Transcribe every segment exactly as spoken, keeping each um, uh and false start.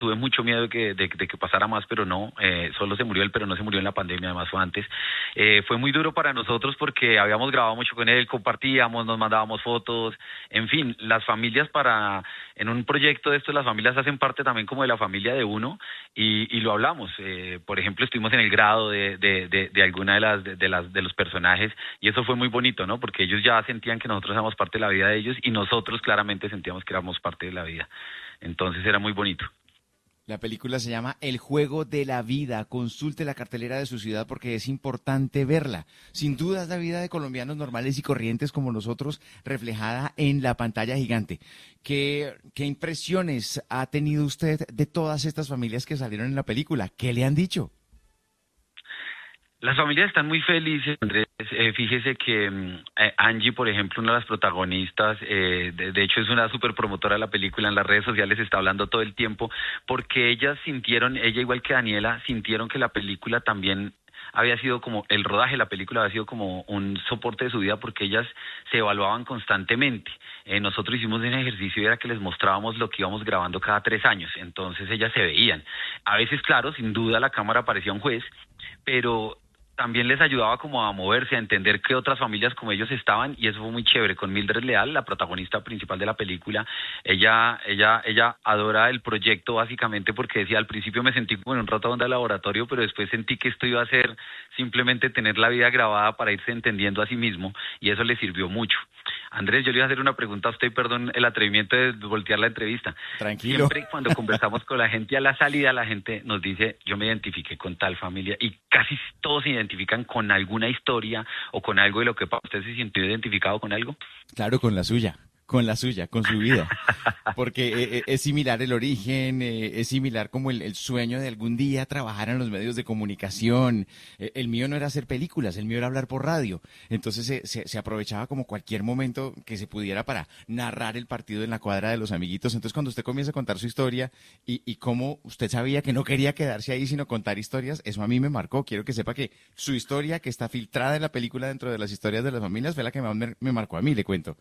tuve mucho miedo de que, de, de que pasara más, pero no, eh, solo se murió él, pero no se murió en la pandemia, además fue antes. Eh, fue muy duro para nosotros porque habíamos grabado mucho con él, compartíamos, nos mandábamos fotos, en fin, las familias para, en un proyecto de esto, las familias hacen parte también como de la familia de uno y, y lo hablamos. Eh, por ejemplo, estuvimos en el grado de, de, de, de alguna de las, de, de las de los personajes y eso fue muy bonito, ¿no? Porque ellos ya sentían que nosotros éramos parte de la vida de ellos y nosotros claramente sentíamos que éramos parte de la vida. Entonces era muy bonito. La película se llama El juego de la vida. Consulte la cartelera de su ciudad porque es importante verla. Sin duda es la vida de colombianos normales y corrientes como nosotros reflejada en la pantalla gigante. ¿Qué, qué impresiones ha tenido usted de todas estas familias que salieron en la película? ¿Qué le han dicho? Las familias están muy felices, Andrés. Eh, fíjese que eh, Angie, por ejemplo, una de las protagonistas, eh, de, de hecho es una súper promotora de la película, en las redes sociales está hablando todo el tiempo, porque ellas sintieron, ella igual que Daniela, sintieron que la película también había sido como, el rodaje de la película había sido como un soporte de su vida porque ellas se evaluaban constantemente. Eh, nosotros hicimos un ejercicio y era que les mostrábamos lo que íbamos grabando cada tres años, entonces ellas se veían. A veces, claro, sin duda la cámara parecía un juez, pero también les ayudaba como a moverse, a entender que otras familias como ellos estaban, y eso fue muy chévere. Con Mildred Leal, la protagonista principal de la película, ella ella ella adora el proyecto básicamente porque decía, al principio me sentí como en un ratón de laboratorio, pero después sentí que esto iba a ser simplemente tener la vida grabada para irse entendiendo a sí mismo, y eso le sirvió mucho. Andrés, yo le iba a hacer una pregunta a usted, perdón el atrevimiento de voltear la entrevista. Tranquilo. Siempre cuando conversamos con la gente a la salida, la gente nos dice, yo me identifiqué con tal familia, y casi todos se identifican con alguna historia o con algo de lo que pasó. ¿Usted se sintió identificado con algo? Claro, con la suya. Con la suya, con su vida, porque eh, es similar el origen, eh, es similar como el, el sueño de algún día trabajar en los medios de comunicación. Eh, el mío no era hacer películas, el mío era hablar por radio, entonces se, se, se aprovechaba como cualquier momento que se pudiera para narrar el partido en la cuadra de los amiguitos. Entonces cuando usted comienza a contar su historia y, y cómo usted sabía que no quería quedarse ahí sino contar historias, eso a mí me marcó. Quiero que sepa que su historia, que está filtrada en la película dentro de las historias de las familias, fue la que más me, me marcó a mí, le cuento.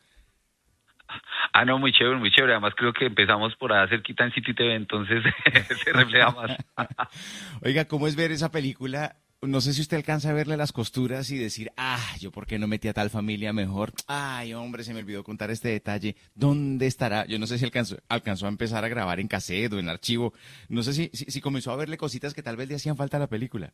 Ah, no, muy chévere, muy chévere. Además creo que empezamos por allá cerquita en City T V, entonces se refleja más. Oiga, ¿cómo es ver esa película? No sé si usted alcanza a verle las costuras y decir, ah, yo por qué no metí a tal familia mejor. Ay, hombre, se me olvidó contar este detalle. ¿Dónde estará? Yo no sé si alcanzó, alcanzó a empezar a grabar en cassette o en archivo. No sé si, si, si comenzó a verle cositas que tal vez le hacían falta a la película.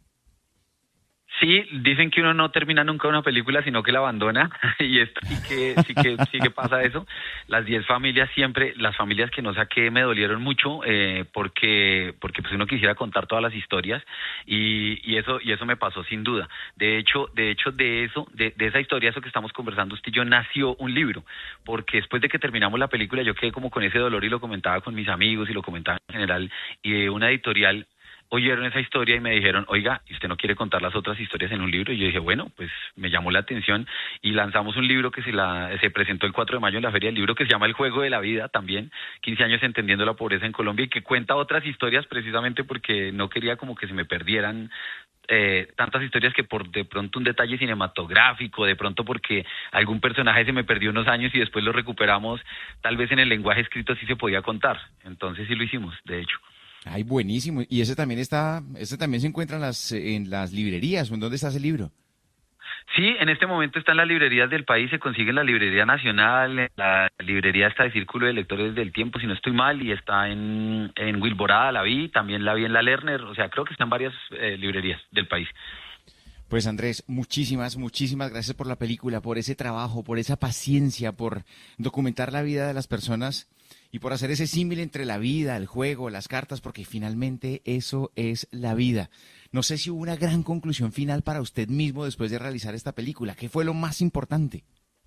Sí, dicen que uno no termina nunca una película, sino que la abandona, y esto sí que, sí que, sí que pasa eso. Las diez familias siempre, las familias que no saqué me dolieron mucho, eh, porque, porque pues uno quisiera contar todas las historias, y, y eso, y eso me pasó sin duda. De hecho, de hecho, de eso, de, de esa historia, eso que estamos conversando usted y yo, nació un libro, porque después de que terminamos la película, yo quedé como con ese dolor y lo comentaba con mis amigos y lo comentaba en general, y de una editorial oyeron esa historia y me dijeron, oiga, ¿y usted no quiere contar las otras historias en un libro? Y yo dije, bueno, pues me llamó la atención y lanzamos un libro que se la se presentó el cuatro de mayo en la Feria del Libro, que se llama El Juego de la Vida también, quince años entendiendo la pobreza en Colombia, y que cuenta otras historias precisamente porque no quería como que se me perdieran eh, tantas historias, que por de pronto un detalle cinematográfico, de pronto porque algún personaje se me perdió unos años y después lo recuperamos, tal vez en el lenguaje escrito sí se podía contar. Entonces sí lo hicimos, de hecho. Ay, buenísimo. Y ese también está, ese también se encuentra en las, en las librerías. ¿En dónde está ese libro? Sí, en este momento está en las librerías del país, se consigue en la Librería Nacional, en la librería está de Círculo de Lectores del Tiempo, si no estoy mal, y está en, en Wilborada, la vi, también la vi en la Lerner, o sea, creo que están varias eh, librerías del país. Pues Andrés, muchísimas, muchísimas gracias por la película, por ese trabajo, por esa paciencia, por documentar la vida de las personas y por hacer ese símil entre la vida, el juego, las cartas, porque finalmente eso es la vida. No sé si hubo una gran conclusión final para usted mismo después de realizar esta película. ¿Qué fue lo más importante?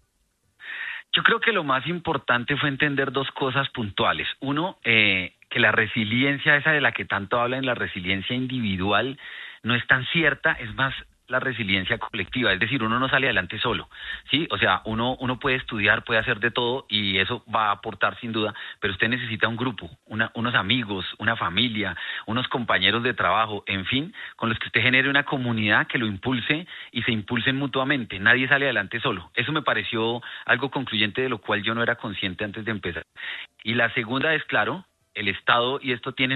Yo creo que lo más importante fue entender dos cosas puntuales. Uno, eh, que la resiliencia esa de la que tanto hablan, la resiliencia individual, no es tan cierta, es más la resiliencia colectiva, es decir, uno no sale adelante solo, ¿sí? O sea, uno uno puede estudiar, puede hacer de todo y eso va a aportar sin duda, pero usted necesita un grupo, una, unos amigos, una familia, unos compañeros de trabajo, en fin, con los que usted genere una comunidad que lo impulse y se impulsen mutuamente. Nadie sale adelante solo. Eso me pareció algo concluyente, de lo cual yo no era consciente antes de empezar. Y la segunda es, claro, el Estado y esto tiene